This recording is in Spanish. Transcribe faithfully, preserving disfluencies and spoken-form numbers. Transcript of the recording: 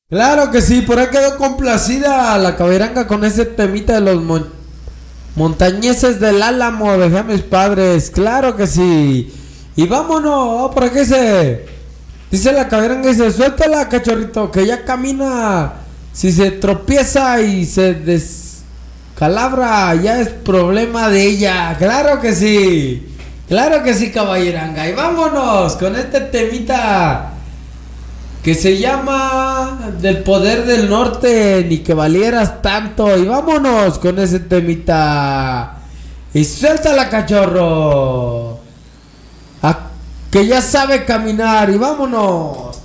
Claro que sí, por ahí quedó complacida la caberanga con ese temita de los mon- montañeses del Álamo, dejé a mis padres, claro que sí. Y vámonos, oh, por aquí se dice la caberanga, dice, suéltala, cachorrito, que ya camina. Si se tropieza y se descalabra, ya es problema de ella. Claro que sí, claro que sí, caballeranga. Y vámonos con este temita que se llama Del Poder del Norte, ni que valieras tanto. Y vámonos con ese temita. Y suéltala, cachorro. A que ya sabe caminar. Y vámonos.